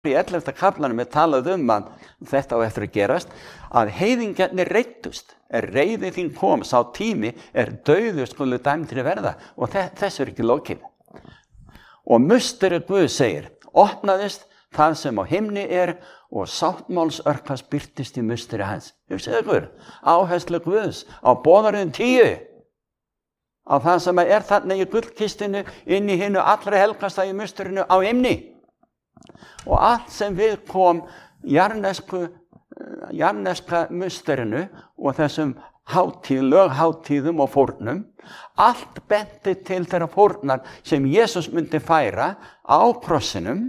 í 11. kaflanum talað að þetta á eftir að gerast, að heiðingjarnir reiddust. Reiði þín kom, sá tími dauður skulu dæmdir verða, og þessu ekki lokið. Og musteri Guð segir, opnaðist það sem á himni og sáttmálsörkast birtist í musteri hans. Hugsaðu ykkur, áherslu Guðs á boðorðin 10, á það sem þarna í gullkistinu, inn í hinu allra helgasta í musterinu á himni. Og allt sem við kom jarneska musterinu og þessum lögháttíðum og fórnum, allt benti til þeirra fórnar sem Jesús myndi færa á krossinum,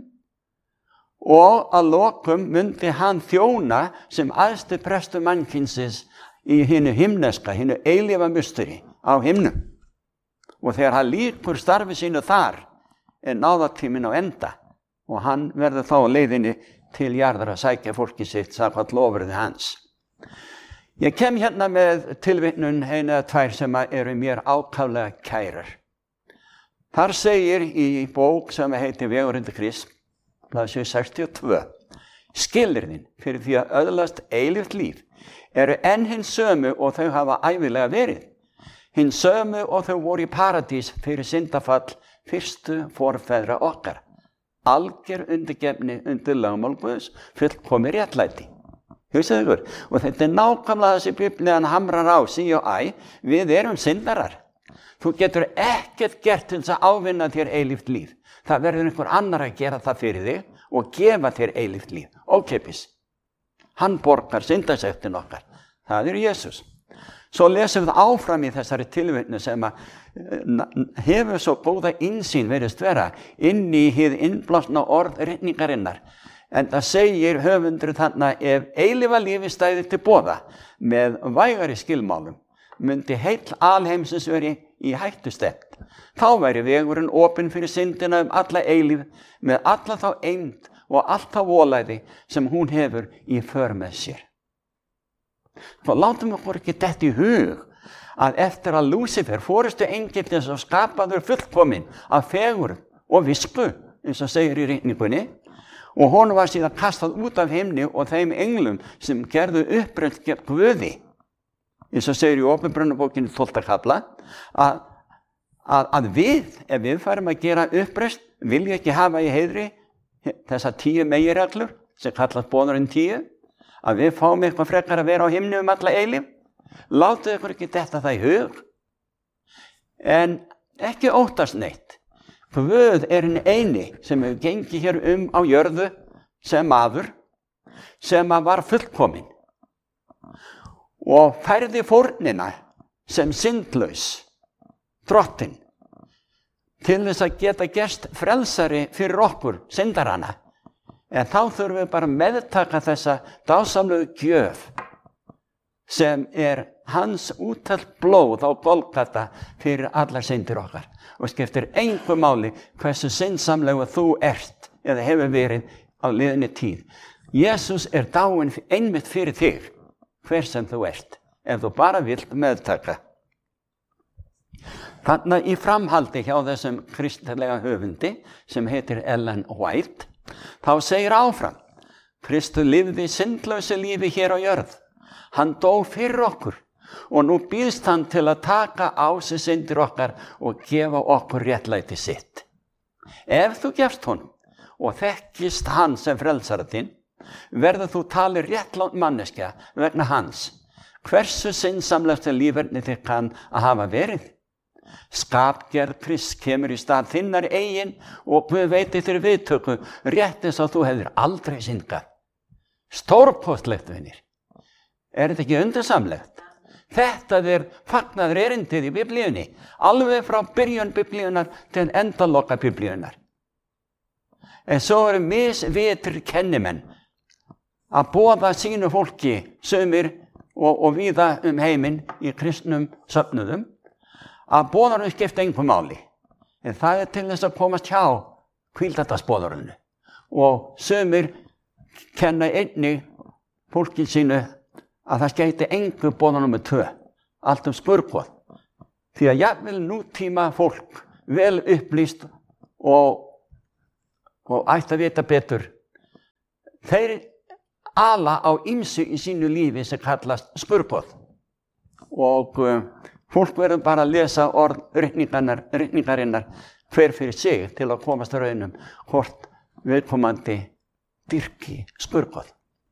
og að lokum myndi hann þjóna sem æðsti prestur mannkynsins í hinu himneska, hinu eilífa musteri á himnum. Og þegar hann lýkur starfi sínu þar, náðartíminn á enda, og hann verður þá á leiðinni til jarðar að sækja fólki sitt samkvæmt lofyrði hans. Ég kem hérna með tilvitnun 1 eða 2 sem eru mér ákaflega kærar. Þar segir í bók sem heitir Vegur undir Krist, blaðsíðu 62, skilyrðin fyrir því að öðlast eilíft líf eru enn hinn sömu og þau hafa ævilega verið. Hinn sömu og þau voru í paradís fyrir syndafall fyrstu forfeðra okkar. Alger undirgefni undir lögmál Guðs, fullkomið réttlæti. Hugsaðu ykkur, og þetta nákvæmlega þessi Biblían hamrar á sí og æ, við erum syndarar. Þú getur ekkert gert til þess að ávinna þér eilíft líf. Það verður einhver annar að gera það fyrir þig og gefa þér eilíft líf, ókeypis. Hann borgar syndasektin okkar. Það Jesús. Svo lesum við áfram í þessari tilvitnu sem hefur svo góða innsýn verið vera inn í hið innblásna orð ritningarinnar. En það segir höfundur þarna, ef eilífa lífi stæði til boða með vægari skilmálum, myndi heill alheimsins veri í hættustefnt. Þá væri vegurinn opinn fyrir syndina alla eilíf, með alla þá eymd og allt þá volæði sem hún hefur í för með sér. Þá látum okkur ekki detta í hug að eftir að Lúsifer, forystu engillinn sem skapaður fullkominn af fegurð og visku, eins og segir í ritningunni, og hún var síðan kastað út af himni og þeim englum sem gerðu uppreist gegn Guði, eins og segir í Åpenbarabókinni 12. kafla, að við, ef við færum að gera uppreist, vilja ekki hafa í heiðri þessar 10 meginreglur sem kallast boðorðin 10, að við fáum eitthvað frekar að vera á himni alla eilíf. Látið ykkur ekki detta það í hug. En ekki óttast neitt. Guð hinn eini sem hefur gengið hér á jörðu sem maður, sem var fullkominn og færði fórnina sem syndlaus, drottinn, til þess að geta gerst frelsari fyrir okkur, syndarana. En þá þurfum við bara meðtaka þessa dásamlegu gjöf sem hans úttalt blóð á Golgata fyrir allar syndir okkar. Og skiptir engu máli hversu syndsamlegu þú ert eða hefur verið á liðinni tíð. Jesús dáinn einmitt fyrir þig, hver sem þú ert, ef þú bara vilt meðtaka. Þarna í framhaldi hjá þessum kristilega höfundi sem heitir Ellen White, þá segir áfram, Kristur lifði syndlausu lífi hér á jörð. Hann dó fyrir okkur og nú býðst hann til að taka á sig syndir okkar og gefa okkur réttlæti sitt. Ef þú gefst honum og þekkist hann sem frelsara þinn, verður þú talið réttlátt manneskja vegna hans. Hversu syndsamlegasta líferni þig kann að hafa verið? Skapgerð Krists kemur í stað þinnar eigin og Guð veiti þér viðtöku rétt eins og þú hefðir aldrei syndgað. Stórkostlegt, vinir. Þetta ekki undursamlegt? Þetta fagnaður erindið í Biblíunni, alveg frá byrjun Biblíunar til endaloka Biblíunar. En svo misvitrir kennimenn að boða sínu fólki, sumir og víða heiminn í kristnum söfnuðum, að boðorðinu skipta engu máli. En það til þess að komast hjá hvíldardagsboðorðinu. Og sumir kenna einnig fólki sínu að það skeyti engu boðorð númer 2, allt skurðgoð. Því að jafnvel nútíma fólk, vel upplýst og ætti að vita betur, þeir ala á ýmsu í sínu lífi sem kallast spurboð. Og fólk verður bara að lesa orð ritningarinnar hver fyrir sig til að komast að raunum hvort viðkomandi dyrki spurboð.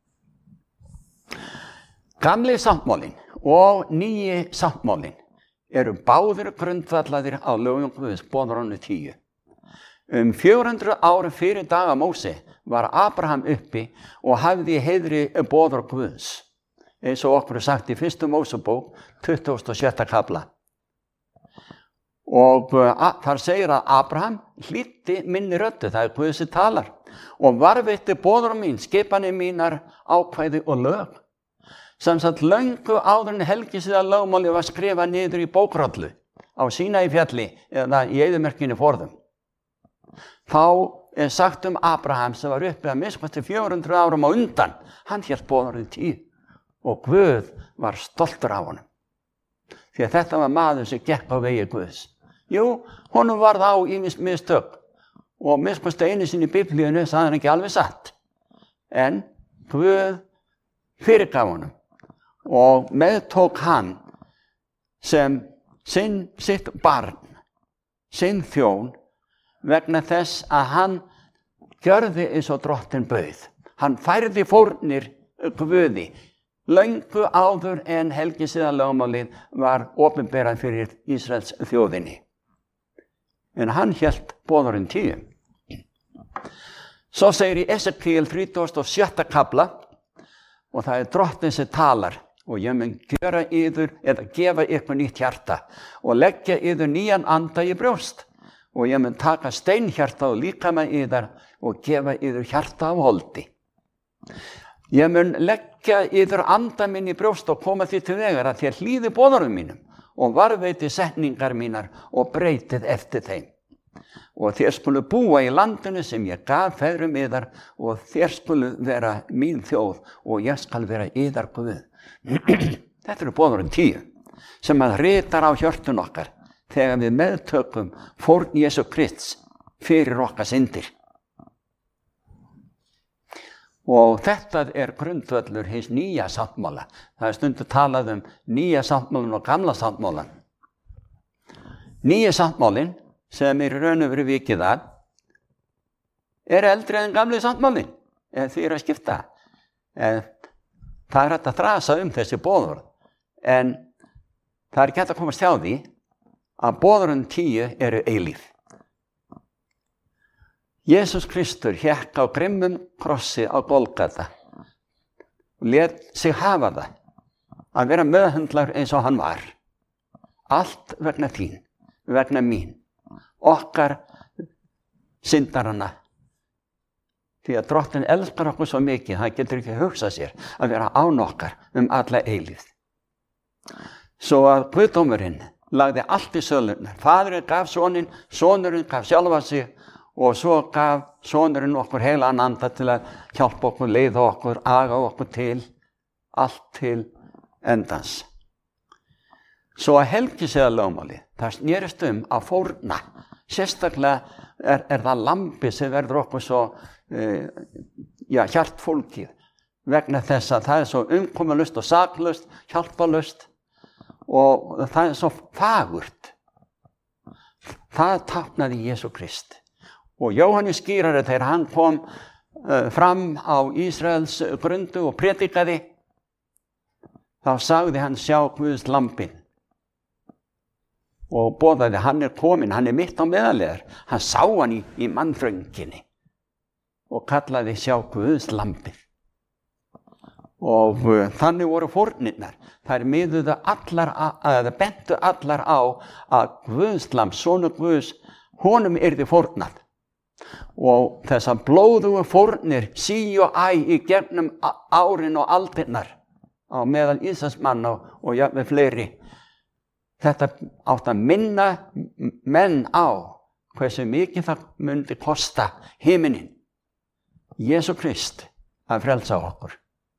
Gamli sáttmálinn og nýji sáttmálinn eru báðir grundvallaðir á lögum Guðs, boðorðinu 10. 400 árum fyrir daga Móse var Abraham uppi og hafði í heiðri boðorð Guðs, eins og okkur er sagt í 1. Mósebók 27. kafla. Og þar segir að Abraham hlýddi minni röddu, það er Guð sem talar, og varðveitti boðorð mín, skipanir mínar, ákvæði og lög. Samsagt löngu áður en helgisiða lögmáli var skrifað niður í bókrollu á Sínai fjalli eða í eyðimerkinni forðum. Þá er sagt Abraham sem var uppi að minnst 400 árum á undan, hann hélt boðorðið 10 og Guð var stoltur af honum. Því að þetta var maður sem gekk á vegi Guðs. Jú, honum varð á ýmis mistök og minnst einu sinni í Biblíunni sagði hann ekki alveg satt. En Guð fyrirgaf honum og meðtók hann sem sitt barn, sinn þjón, vegna þess að hann gjörði eins og drottinn bauð. Hann færði fórnir Guði löngu áður en helgisiða lögmálið var opinberað fyrir Ísraels þjóðinni. En hann hélt boðorðin 10. Svo segir í Esekiel 37. kafla, og það er drottinn sem talar, og ég mun gera yður eða gefa ykkur nýtt hjarta og leggja yður nýjan anda í brjóst og ég mun taka steinhjarta og líkama yðar og gefa yður hjarta af holdi. Ég mun leggja yður anda minn í brjóst og koma því til vegar að þér hlýði boðorðum mínum og varðveiti setningar mínar og breytið eftir þeim. Og þér skulu búa í landinu sem ég gaf feðrum yðar og þér skulu vera mín þjóð og ég skal vera yðar Guð. Þetta eru boðorðin 10 sem að ritar á hjörtun okkar þegar við meðtökum fórn Jesú Krists fyrir okkar syndir. Og þetta er grundvöllur hins nýja sáttmála. Það er stundu talað nýja sáttmálan og gamla sáttmálan. Nýja sáttmálin sem er raun og veru vikið að er eldri en gamli sáttmálin ef því er að skipta. Það er hægt að þrasa þessi boðorð, en það er ekki hægt að komast hjá því að boðorðin 10 eru eilíf. Jesús Kristur hékk á grimmum krossi á Golgata og lét sig hafa það að vera meðhöndlar eins og hann var. Allt vegna þín, vegna mín, okkar syndarana. Því að drottinn elskar okkur svo mikið, hann getur ekki hugsað sér að vera án okkar alla eilífð. Svo að Guðdómurinn lagði allt í sölurnar. Faðurinn gaf soninn, sonurinn gaf sjálfa sig og svo gaf sonurinn okkur heilagan anda til að hjálpa okkur, leiða okkur, aga okkur til, allt til endans. Svo að helgisiða lögmáli, það snerist að fórna. Sérstaklega er það lambi sem verður okkur svo hjartfólkið vegna þess að það er svo umkomulaust og saklaust, hjálpalaust og það er svo fagurt. Það táknaði Jesú Krist. Og Jóhannes skýrari þegar hann kom fram á Ísraels grundu og predikaði, þá sagði hann sjá Guðs lambinn og boðaði hann er kominn, hann er mitt á meðalegar. Hann sá hann í mannþrönginni og kallaði sjá Guðs lambið. Og þannig voru fórnirnar. Þær miðuðu allar, eða bentu allar á að Guðs lamb, sonur Guðs, honum yrði fórnað. Og þessar blóðugu fórnir sí og æ í gegnum árin og aldirnar á meðal Ísraelsmanna og jafnvel fleiri. Þetta átt að minna menn á hversu mikið það myndi kosta himinin, Jesú Krist, að frelsa okkur.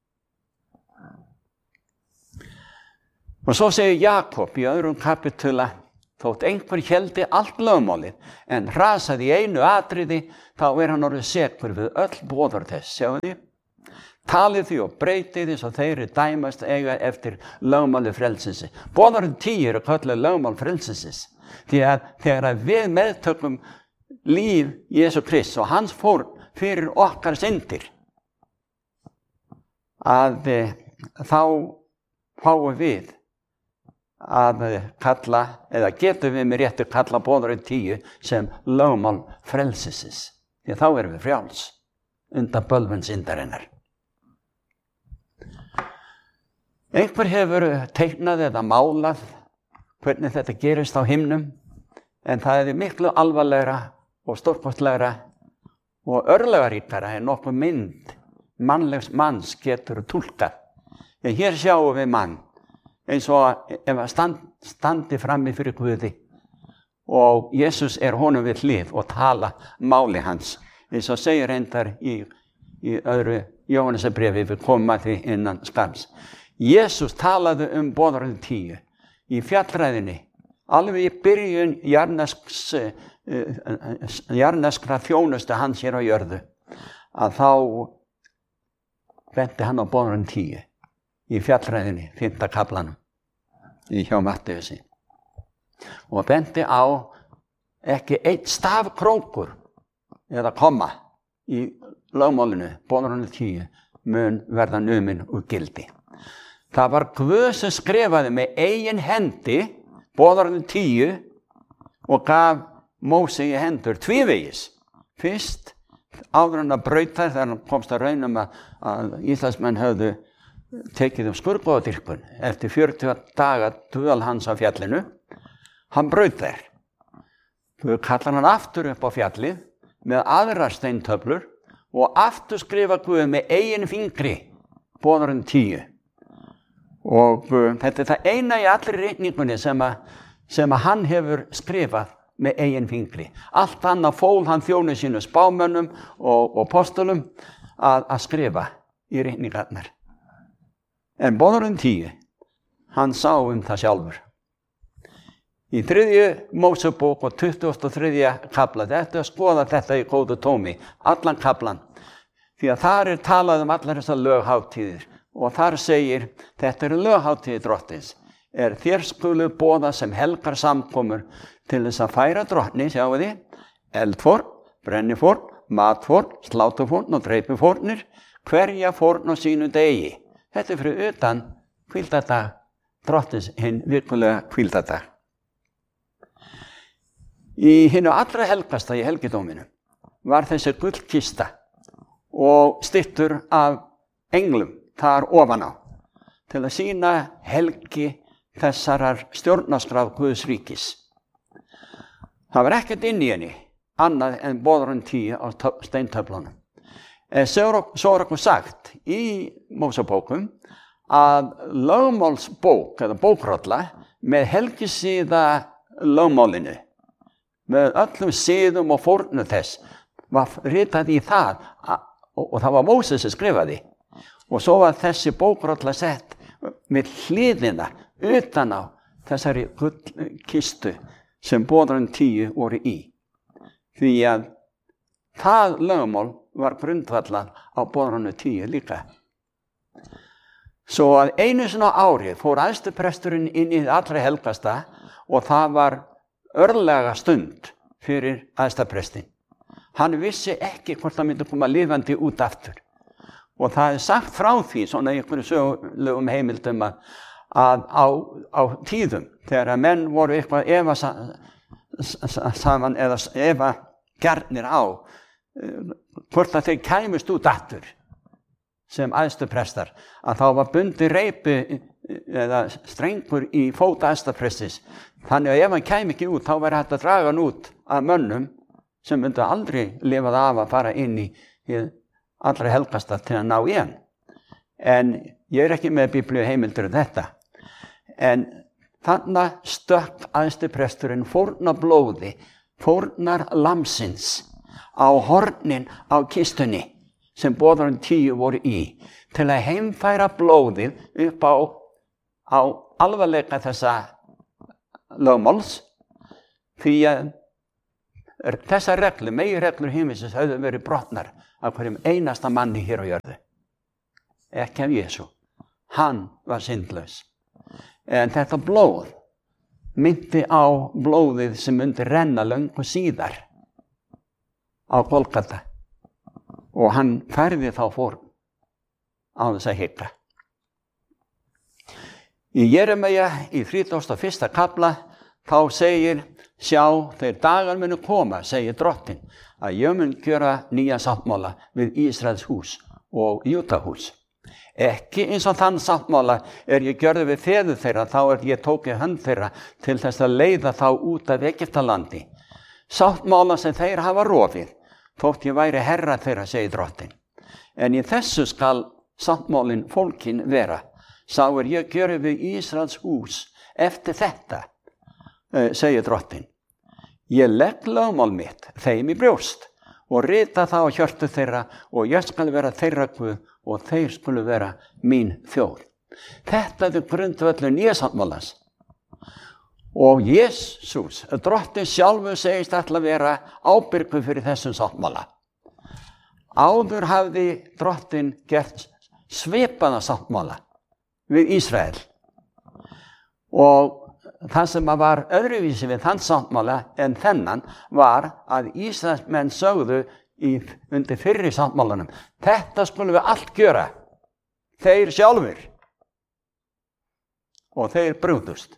Og svo segir Jakob í 2. kapitula, þótt einhver héldi allt lögmálið en rasaði í einu atriði, þá hann orðið sekur við öll boðorð þess. Sjáðu þið, Talið því og breytið því svo þeir dæmast eiga eftir lögmáli frelsisins. Boðorðin 10 eru kölluð lögmál frelsisins. Því að þegar við meðtökum líf Jesú Krists og hans fórn fyrir okkar syndir, að þá fáum við að kalla, eða getum við með réttu kalla boðorðin 10 sem lögmál frelsisins. Því að þá erum við frjáls undan bölvun syndarinnar. Einhver hefur teiknað eða málað hvernig þetta gerist á himnum, en það er miklu alvarlegra og stórkostlegra og örlagaríkara en nokkuð mynd mannlegs manns getur túlkað. En hér sjáum við mann eins og ef að standi frammi fyrir Guði og Jesús honum við hlið og tala máli hans. Eins og segir reyndar í öðru Jóhannesarbréfi, við komum að því innan skamms. Jesús talaði boðorðin 10 í fjallræðinni, alveg í byrjun jarneskra þjónustu hans hér á jörðu, að þá benti hann á boðorðin 10 í fjallræðinni, 5. kaflanum hjá Mattheusi, og benti á ekki einn stafkrókur eða komma í lögmálinu, boðorðin 10 mun verða numinn úr gildi. Það var Guð sem skrifaði með eigin hendi boðorðin 10 og gaf Móse í hendur tvívegis. Fyrst áður en að braut þær, þegar hann komst að raunum að Íslandsmenn höfðu tekið skurðgoðadýrkun eftir 40 daga dvöl hans á fjallinu. Hann braut þær. Guð kallar hann aftur upp á fjallið með aðrar steintöflur og aftur skrifa Guð með eigin fingri boðorðin 10. Og þetta er það eina í allri ritningunni sem að hann hefur skrifað með eigin fingri. Allt annað fól hann þjónu sínu spámönnum og postulum að skrifa í ritningarnar. En boðorðin 10, hann sá það sjálfur. Í 3. Mósebók og 23. kafla, þetta skoða þetta í góðu tómi, allan kaflan, því að þar talað allar þessar löghátíðir. Og þar segir, þetta eru löghátíðir drottins, þér skulu boða sem helgar samkomur til þess að færa drottni, sjáu þið, eldfórn, brennifórn, matfórn, slátufórn og dreipifórnir, hverja fórn á sínu degi. Þetta fyrir utan hvíldardag drottins, hinn virkulega hvíldardag. Í hinu allra helgasta í helgidóminu var þessi gullkista og styttur af englum þar ofan á, til að sýna helgi þessarar stjórnarskrár Guðs ríkis. Það var ekkert inn í henni, annað en boðorðin 10 á steintöflunum. Svo er okkur sagt í Mósebókum að lögmálsbók eða bókrolla með helgisíða lögmálinu, með öllum síðum og fórnum þess, var ritað í það og það var Móses sem skrifaði. Og svo var þessi bókrolla sett með hliðina utan á þessari gullkistu sem boðorðin 10 voru í. Því að það lögmál var grundvallað á boðorðinu 10 líka. Svo að einu sinni á ári fór æðstipresturinn inn í allra helgasta og það var örlega stund fyrir æðstaprestin. Hann vissi ekki hvort það myndi koma lifandi út aftur. Og það sagt frá því, svona í einhverju sögulegum heimildum, að á tíðum, þegar menn voru eitthvað efa saman eða efa gjarnir á, hvort að þeir kæmust út aftur sem æðstuprestar, að þá var bundið reipi eða strengur í fót æðstaprestis. Þannig að ef hann kæmi ekki út, þá væri hægt að draga hann út af mönnum sem myndi aldrei lifað af að fara inn í allra helgasta til að ná í hann. En ég er ekki með biblíu heimildur þetta. En þannig stökk æðstipresturinn fórnar blóði, fórnar lamsins á hornin á kistunni sem boðorðin 10 voru í, til að heimfæra blóðið upp á alvarleika þessa lögmáls, því að þessar reglur, meginreglur himinsins, höfðu verið brotnar af hverjum einasta manni hér á jörðu. ekki af Jesú. Hann var syndlaus. En þetta blóð myndi á blóðið sem myndi renna löngu síðar á Golgata. Og hann færði þá fórn á þess að hika. Í Jeremíja í 31. kafla þá segir, sjá, þeir dagar munu koma, segir Drottinn, að ég mun gjöra nýja sáttmála við Ísraels hús og Júdahús. Ekki eins og þann sáttmála ég gjörði við feður þeirra, þá ég tók í hönd þeirra til þess að leiða þá út af Egyptalandi. Sáttmála sem þeir hafa rofið, þótt ég væri herra þeirra, segir Drottinn. En í þessu skal sáttmálinn fólkin vera. Sá ég gjöri við Ísraels hús eftir þetta, segir Drottinn. Ég legg lögmál mitt þeim í brjóst og rita það á hjörtu þeirra og ég skal vera þeirra Guð og þeir skulu vera mín þjóð. Þetta grundvöllur nýja sáttmálans. Og Jesús, Drottinn sjálfur segist ætla að vera ábyrgur fyrir þessum sáttmála. Áður hafði Drottinn gert svipaða sáttmála við Ísrael. Og það sem var öðruvísi við þann sáttmála en þennan var að Ísraelsmenn sögðu undir fyrri sáttmálanum, þetta skulum við allt gjöra, þeir sjálfur. Og þeir brugðust.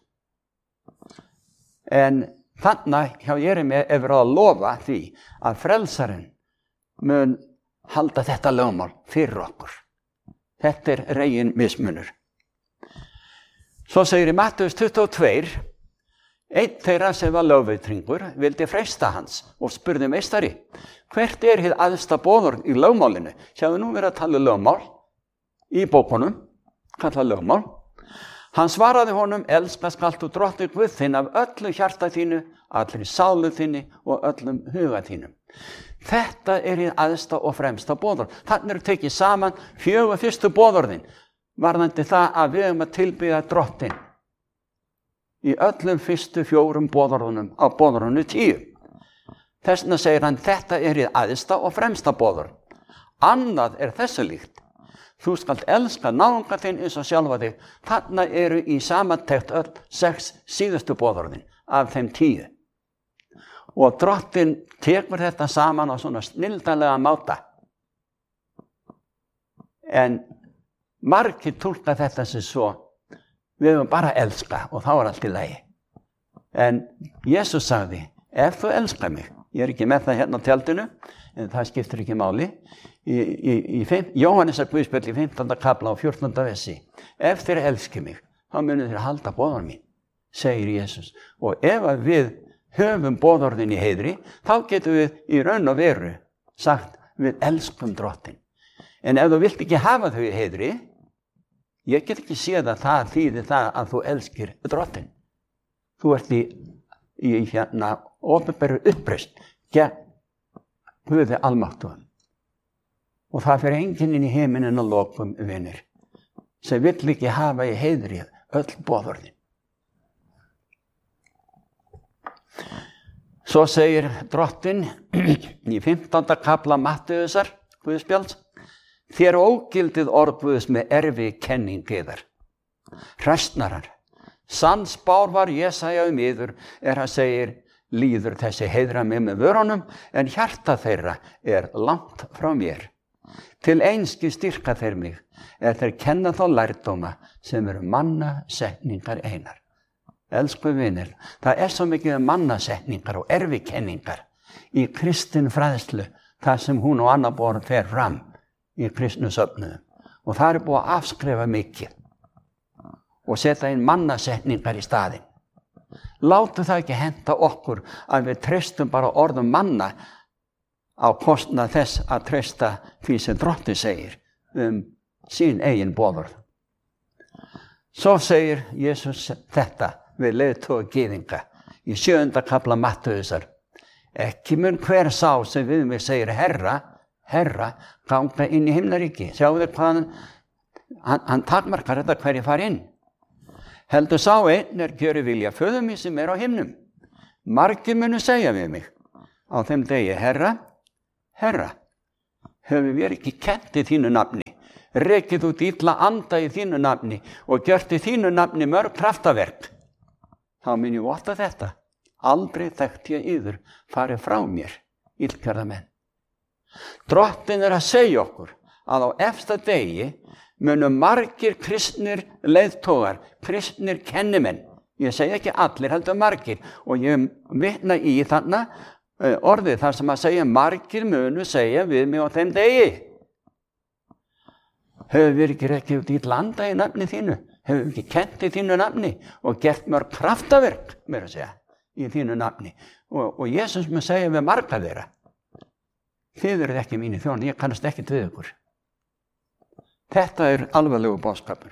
En þannig hjá Jeremíja verið að lofa því að frelsarinn mun halda þetta lögmál fyrir okkur. Þetta regin mismunur. Svo segir í Mattheus 22, einn þeirra sem var lögveitringur vildi freista hans og spurði meistari, hvert hið æðsta boðorð í lögmálinu? Sjáðu nú verið að tala lögmál í bókunum, kalla lögmál. Hann svaraði honum, elska skalt þú Drottinn Guð þinn af öllu hjarta þínu, allri sálu þinni og öllum huga þínum. Þetta hið æðsta og fremsta boðorð. Þannig tekið saman 4 fyrstu boðorðin. Varðandi það að við að tilbiðja Drottinn í öllum fyrstu 4 boðorðunum á boðorðinu 10. Þess vegna segir hann, þetta hið æðsta og fremsta boðorð. Annað þessu líkt. Þú skalt elska náunga þinn eins og sjálfa þig. Þarna í samantekt öll 6 síðustu boðorðin af þeim 10. Og Drottinn tekur þetta saman á svona snilldarlega máta. En margir túlka þetta sem svo, við höfum bara að elska og þá allt í lagi. En Jesús sagði, ef þú elskar mig, ég ekki með það hérna á tjaldinu, en það skiptir ekki máli, Jóhannesar Guðspjall í 15. kafla og 14. versi, ef þeir elski mig, þá munu þeir halda boðorð mín, segir Jesús. Og ef við höfum boðorðin í heiðri, þá getum við í raun og veru sagt, við elskum Drottinn. En ef þú vilt ekki hafa þau í heiðri, ég get ekki séð að það þýðir það að þú elskir Drottinn. Þú ert í opinberu uppreisn gegn Guði almáttugum. Og það fer enginn inn í heiminn að lokum, vinir, sem vill ekki hafa í heiðri öll boðorðin. Svo segir Drottinn í 15. kafla Mattheusar Guðspjalls, þér ógildið orð Guðs með erfi kenning yðar. Hræsnarar, sannspár var Jesaja yður, hann segir, líður þessi heiðra mig með vörunum, en hjarta þeirra langt frá mér. Til einski styrka þeir mig, þeir kenna þá lærdóma sem mannasetningar einar. Elsku vinir, það svo mikið mannasetningar og erfikenningar í kristin fræðslu, það sem hún og annar borð fer fram í kristnu söfnuðum. Og það búið að afskrifa mikið og setja inn mannasetningar í staðinn. Látu það ekki henta okkur að við treystum bara orðum manna á kostnað þess að treysta því sem Drottinn segir sín eigin boðorð. Svo segir Jesús þetta við leiðtoga gyðinga í 7. kafla Mattheusar. Ekki mun hver sá sem við mig segir herra, herra, ganga inn í himnaríki. Sjáðu hvað hann takmarkar þetta hverju fari inn. Heldur sá einn gjöri vilja föður mig sem á himnum. Margir munu segja við mig á þeim degi, herra, herra, höfum við ekki kennt í þínu nafni, rekið út illa anda í þínu nafni og gjört í þínu nafni mörg kraftaverk. Þá mun ég votta þetta. Aldrei þekkti ég yður, farið frá mér, illgjörðamenn. Drottinn að segja okkur að á efsta degi munu margir kristnir leiðtogar, kristnir kennimenn, ég segi ekki allir, heldur margir, og ég vitna í þarna orðið þar sem að segja margir munu segja við mig á þeim degi. Hefur við ekki rekið út í landa í nafni þínu? Hefur við ekki kennt í þínu nafni og gert mörg kraftaverk, meira að segja, í þínu nafni? Og Jesús mun segja við marga þeirra, þið eruð ekki mínir þjónar, ég kannast ekkert við ykkur. Þetta alvarlegu boðskapur.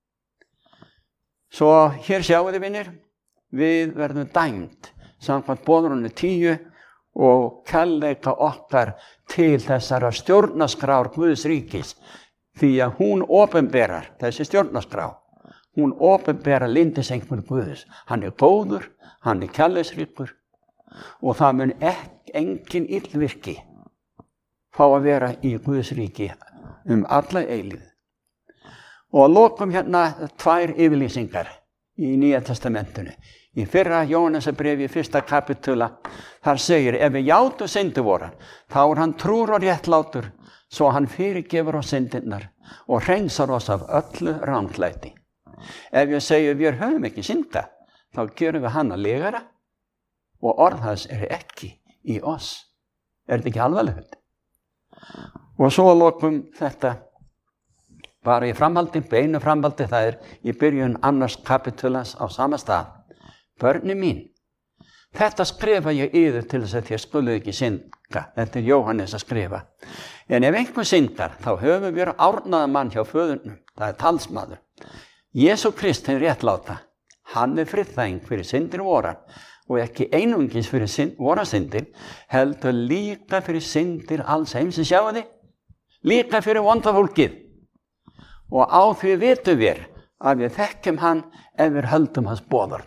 Svo hér sjáu þið, vinir, við verðum dæmd samkvæmt boðorðinu 10 og kærleika okkar til þessara stjórnarskrár Guðs ríkis, því að hún opinberar, þessi stjórnarskrá, hún opinberar lyndisengul Guðs. Hann góður, hann kærleiksríkur og það mun engin illvirki fá að vera í Guðs ríki alla eilífð. Og að lokum hérna 2 yfirlýsingar í Nýja testamentinu. Í fyrra Jóhannesarbréfi 1. kapitúla, þar segir, ef við játum syndir vorar, þá hann trúr og réttlátur, svo hann fyrirgefur oss syndirnar og hreinsar oss af öllu ranglæti. Ef ég segi við höfum ekki synda, þá gerum við hann að legara og orð hans ekki í oss. Þetta ekki alvarlegt? Og svo að lokum þetta, bara í framhaldi, beinu framhaldi, það í byrjun 2. kapitúlas á sama stað. Börni mín, þetta skrifa ég yður til þess að þér skuluð ekki synda. Þetta Jóhannes að skrifa. En ef einhver syndar, þá höfum við árnaðan mann hjá föðurnum, það talsmaður. Jesú Krist hinn réttláta, hann friðþæging fyrir syndir vorar og ekki einungis fyrir vorar syndir, heldur líka fyrir syndir alls heimsins, sjáu þið, líka fyrir vonda fólkið. Og á því vitum við að við þekkjum hann ef við höldum hans boðorð.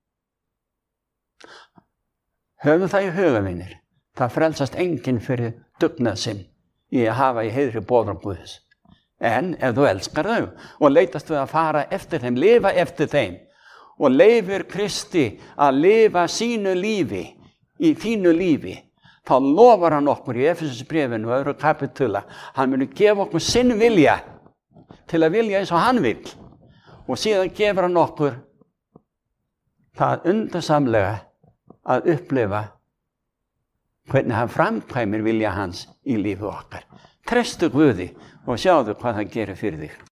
Höfum það í huga, vinir. Það frelsast enginn fyrir dugnað sinn í að hafa í heiðri boðorð Guðs. En ef þú elskar þau og leitast við að fara eftir þeim, lifa eftir þeim og leifir Kristi að lifa sínu lífi í þínu lífi, þá lofar hann okkur í Efesusbréfinu og 2. kapitúla, hann muni gefa okkur sinn vilja til að vilja eins og hann vil. Og síðan gefur hann okkur það undursamlega að upplifa hvernig hann framkvæmir vilja hans í lífi okkar. Trestu Guði og sjáðu hvað hann gerir fyrir þig.